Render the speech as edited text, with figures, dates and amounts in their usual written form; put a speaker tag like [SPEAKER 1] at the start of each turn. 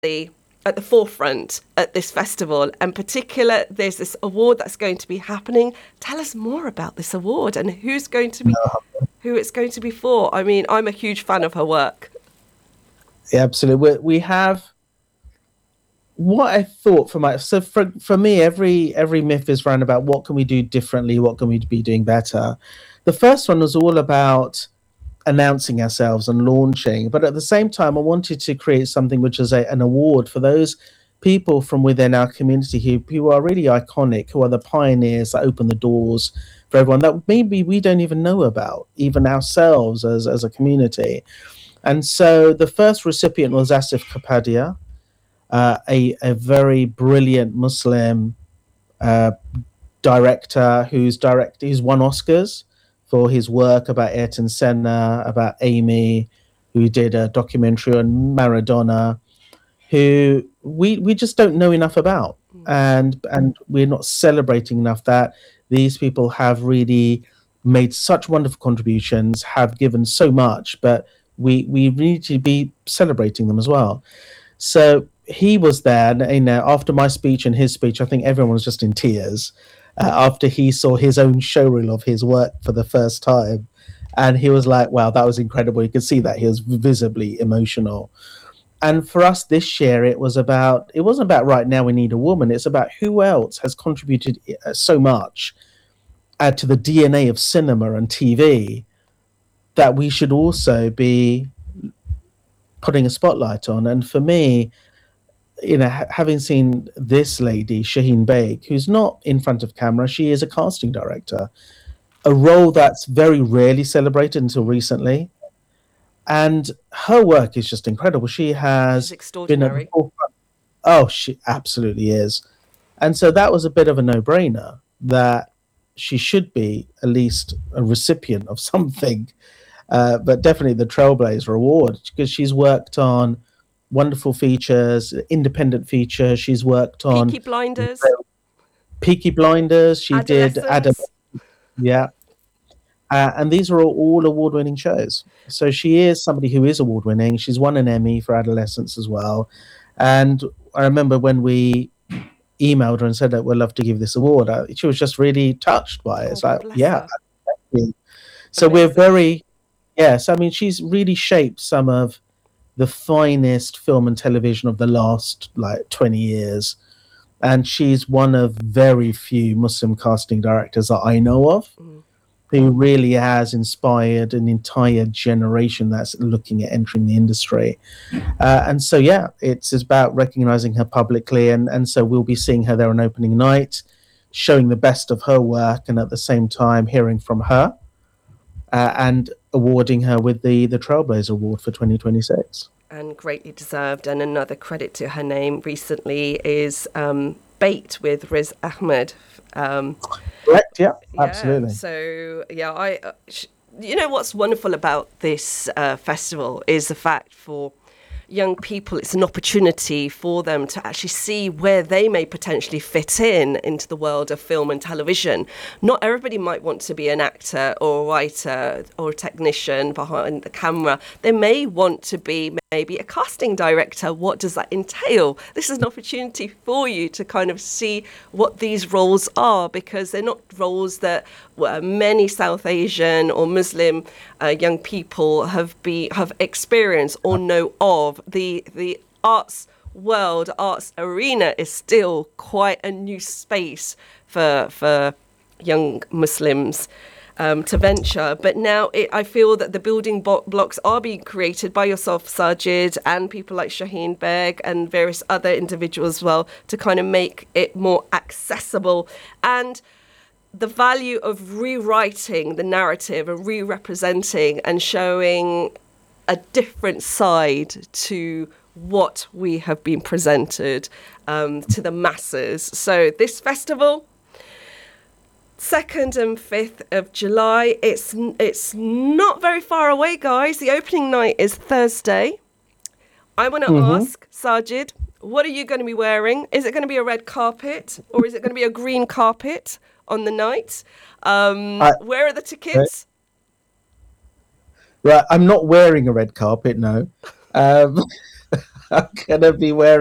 [SPEAKER 1] at the forefront at this festival. In particular, there's this award that's going to be happening. Tell us more about this award and who it's going to be for. I mean, I'm a huge fan of her work.
[SPEAKER 2] Yeah, absolutely. We have what I thought for me, every myth is round about what can we do differently, what can we be doing better. The first one was all about announcing ourselves and launching, but at the same time, I wanted to create something which is an award for those people from within our community who are really iconic, who are the pioneers that open the doors for everyone that maybe we don't even know about, even ourselves as a community. And so the first recipient was Asif Kapadia, a very brilliant Muslim uh, director who's won Oscars for his work about Ayrton Senna, about Amy, who did a documentary on Maradona, who we just don't know enough about, and we're not celebrating enough that these people have really made such wonderful contributions, have given so much, but we need to be celebrating them as well. So he was there, and after my speech and his speech, I think everyone was just in tears after he saw his own showreel of his work for the first time, and he was like, "Wow, that was incredible." You could see that he was visibly emotional. And for us this year, it wasn't about right now we need a woman. It's about who else has contributed so much to the DNA of cinema and TV that we should also be putting a spotlight on. And for me, having seen this lady, Shaheen Baig, who's not in front of camera, she is a casting director, a role that's very rarely celebrated until recently. And her work is just incredible. She
[SPEAKER 1] She's
[SPEAKER 2] has been at the
[SPEAKER 1] extraordinary.
[SPEAKER 2] forefront. Oh, she absolutely is. And so that was a bit of a no-brainer that she should be at least a recipient of something, but definitely the Trailblazer Award because she's worked on wonderful features, independent features. She's worked on
[SPEAKER 1] Peaky Blinders,
[SPEAKER 2] Peaky Blinders. She did Adam,
[SPEAKER 1] Adolescence.
[SPEAKER 2] yeah, and these are all award-winning shows. So she is somebody who is award-winning. She's won an Emmy for Adolescence as well. And I remember when we emailed her and said that we'd love to give this award, she was just really touched by it.
[SPEAKER 1] Oh,
[SPEAKER 2] It's like,
[SPEAKER 1] bless
[SPEAKER 2] yeah.
[SPEAKER 1] her.
[SPEAKER 2] So we're
[SPEAKER 1] Amazing.
[SPEAKER 2] very, yes. I mean, she's really shaped some of the finest film and television of the last like 20 years. And she's one of very few Muslim casting directors that I know of
[SPEAKER 1] Mm.
[SPEAKER 2] who really has inspired an entire generation that's looking at entering the industry. And so, yeah, it's about recognizing her publicly. And so we'll be seeing her there on opening night, showing the best of her work, and at the same time, hearing from her and awarding her with the Trailblazer Award for 2026.
[SPEAKER 1] And greatly deserved. And another credit to her name recently is Bait with Riz Ahmed.
[SPEAKER 2] Correct, yeah,
[SPEAKER 1] Yeah.
[SPEAKER 2] absolutely.
[SPEAKER 1] So yeah, you know what's wonderful about this festival is the fact for young people, it's an opportunity for them to actually see where they may potentially fit into the world of film and television. Not everybody might want to be an actor or a writer or a technician behind the camera. They may want to be maybe a casting director. What does that entail? This is an opportunity for you to kind of see what these roles are, because they're not roles that many South Asian or Muslim young people have experienced or know of. The arts world, arts arena is still quite a new space for young Muslims to venture. But now I feel that the building blocks are being created by yourself, Sajid, and people like Shaheen Beg and various other individuals as well, to kind of make it more accessible. And the value of rewriting the narrative and re-representing and showing a different side to what we have been presented to the masses. So this festival, 2nd and 5th of July, it's not very far away, guys. The opening night is Thursday. I want to ask Sajid, what are you going to be wearing? Is it going to be a red carpet or is it going to be a green carpet on the night? Where are the tickets?
[SPEAKER 2] Right, I'm not wearing a red carpet, no. Um, I'm gonna be wearing